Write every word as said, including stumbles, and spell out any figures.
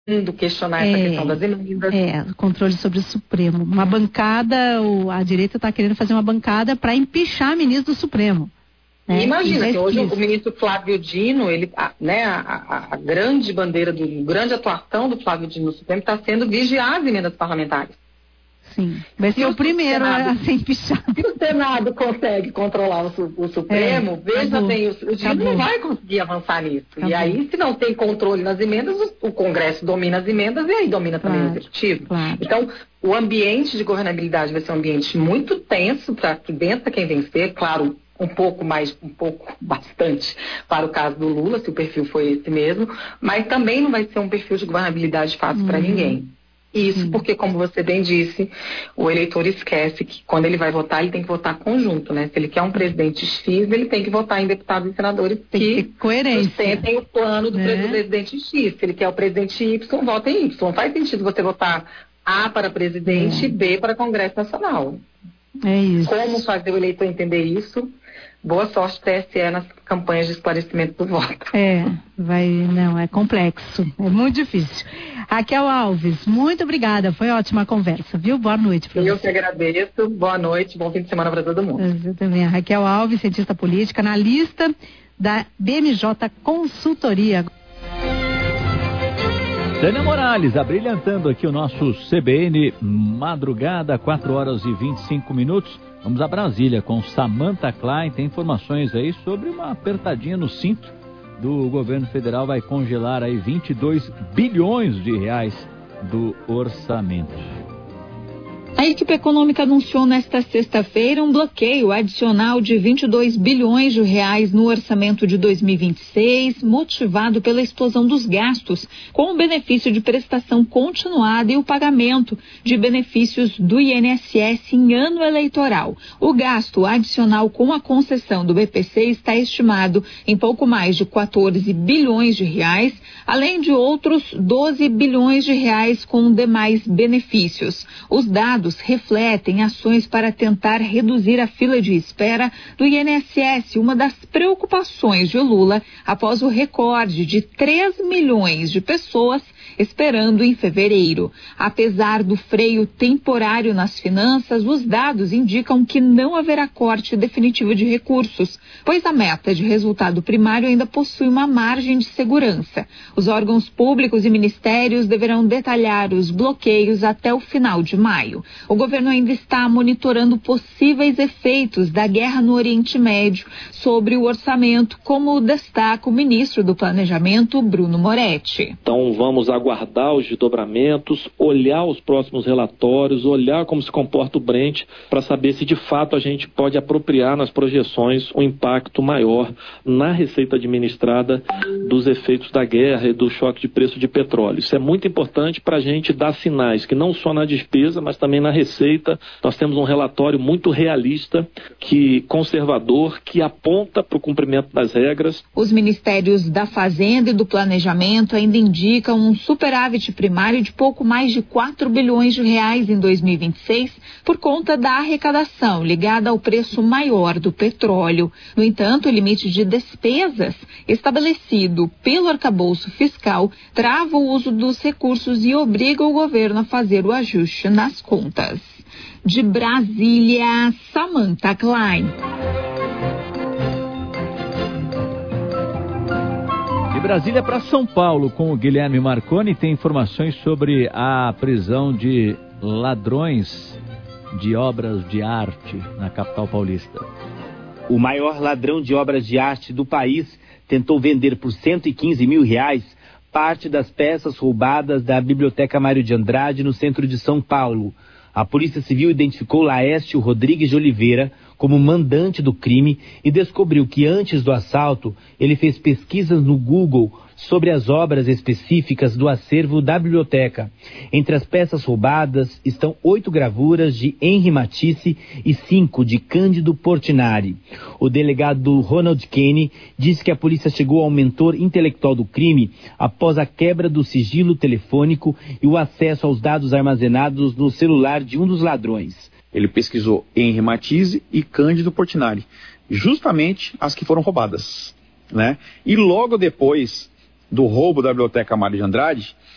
questionar essa é, questão das emendas. É, controle sobre o Supremo. Uma bancada, o, a direita está querendo fazer uma bancada para empichar ministro do Supremo. Né? Imagina, que que hoje o ministro Flávio Dino, ele, a, né, a, a, a grande bandeira, do, a grande atuação do Flávio Dino no Supremo está sendo vigiar as emendas parlamentares. Sim, vai ser o primeiro Senado, a ser empichado. Se o Senado consegue controlar o, o Supremo, é, veja acabou, bem, o, o Dino não vai conseguir avançar nisso. Acabou. E aí, se não tem controle nas emendas, o, o Congresso domina as emendas e aí domina claro, também o Executivo. Claro. Então, o ambiente de governabilidade vai ser um ambiente muito tenso para que vença quem vencer, claro, um pouco mais, um pouco, bastante, para o caso do Lula, se o perfil foi esse mesmo, mas também não vai ser um perfil de governabilidade fácil uhum. para ninguém. Isso Sim. porque, como você bem disse, o eleitor esquece que quando ele vai votar, ele tem que votar conjunto, né? Se ele quer um presidente X, ele tem que votar em deputados e senadores tem que, que sustentem o plano do, né? do presidente X. Se ele quer o presidente Y, vota em Y. Não faz sentido você votar A para presidente é. e B para Congresso Nacional. É isso. Como fazer o eleitor entender isso? Boa sorte, T S E, nas campanhas de esclarecimento do voto. É, vai, não, é complexo, é muito difícil. Raquel Alves, muito obrigada, foi ótima conversa, viu? Boa noite para você. Eu que agradeço, boa noite, bom fim de semana para todo mundo. Eu também, a Raquel Alves, cientista política, analista da B M J Consultoria. Tânia Morales, abrilhantando aqui o nosso C B N Madrugada, quatro horas e vinte e cinco minutos. Vamos a Brasília com Samantha Klein, tem informações aí sobre uma apertadinha no cinto do governo federal, vai congelar aí vinte e dois bilhões de reais do orçamento. A equipe econômica anunciou nesta sexta-feira um bloqueio adicional de vinte e dois bilhões de reais no orçamento de dois mil e vinte e seis, motivado pela explosão dos gastos, com o benefício de prestação continuada e o pagamento de benefícios do I N S S em ano eleitoral. O gasto adicional com a concessão do B P C está estimado em pouco mais de quatorze bilhões de reais, além de outros doze bilhões de reais com demais benefícios. Os dados refletem ações para tentar reduzir a fila de espera do I N S S, uma das preocupações de Lula após o recorde de três milhões de pessoas esperando em fevereiro. Apesar do freio temporário nas finanças, os dados indicam que não haverá corte definitivo de recursos, pois a meta de resultado primário ainda possui uma margem de segurança. Os órgãos públicos e ministérios deverão detalhar os bloqueios até o final de maio. O governo ainda está monitorando possíveis efeitos da guerra no Oriente Médio sobre o orçamento, como destaca o ministro do Planejamento, Bruno Moretti. Então vamos aguardar os desdobramentos, olhar os próximos relatórios, olhar como se comporta o Brent, para saber se de fato a gente pode apropriar nas projeções um impacto maior na receita administrada dos efeitos da guerra e do choque de preço de petróleo. Isso é muito importante para a gente dar sinais que não só na despesa, mas também na receita nós temos um relatório muito realista, que conservador, que aponta para o cumprimento das regras. Os ministérios da Fazenda e do Planejamento ainda indicam um superávit primário de pouco mais de quatro bilhões de reais em dois mil e vinte e seis por conta da arrecadação ligada ao preço maior do petróleo. No entanto, o limite de despesas estabelecido pelo arcabouço fiscal trava o uso dos recursos e obriga o governo a fazer o ajuste nas contas. De Brasília, Samantha Klein. De Brasília para São Paulo, com o Guilherme Marconi, tem informações sobre a prisão de ladrões de obras de arte na capital paulista. O maior ladrão de obras de arte do país tentou vender por cento e quinze mil reais parte das peças roubadas da Biblioteca Mário de Andrade, no centro de São Paulo. A Polícia Civil identificou Laércio Rodrigues de Oliveira como mandante do crime e descobriu que antes do assalto ele fez pesquisas no Google sobre as obras específicas do acervo da biblioteca. Entre as peças roubadas estão oito gravuras de Henri Matisse e cinco de Cândido Portinari. O delegado Ronald Kenny disse que a polícia chegou ao mentor intelectual do crime após a quebra do sigilo telefônico e o acesso aos dados armazenados no celular de um dos ladrões. Ele pesquisou Henri Matisse e Cândido Portinari, justamente as que foram roubadas, né? E logo depois do roubo da Biblioteca Mário de Andrade,